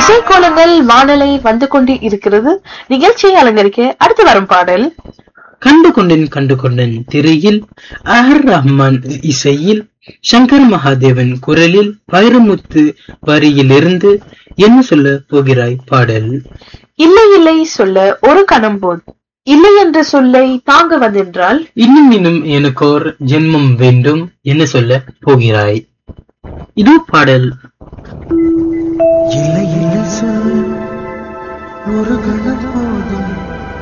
இசை கோலங்கள் வானலை வந்து கொண்டு இருக்கிறது. நிகழ்ச்சியை அலங்கரிக்க அடுத்து வரும் பாடல் கண்டு கொண்டேன் திரையில் ஆர் ரஹ்மான் இசையில் சங்கர் மகாதேவன் குரலில் வைரமுத்து வரியிலிருந்து என்ன சொல்ல போகிறாய் பாடல். இல்லை இல்லை சொல்ல ஒரு கணம் போது இல்லை என்ற சொல்லை தாங்க வந்தென்றால் இன்னும் எனக்கோர் ஜென்மம் வேண்டும் என்ன சொல்ல போகிறாய். இது பாடல். இல்லை இல்லை சொல்ல ஒரு கணம் போதும்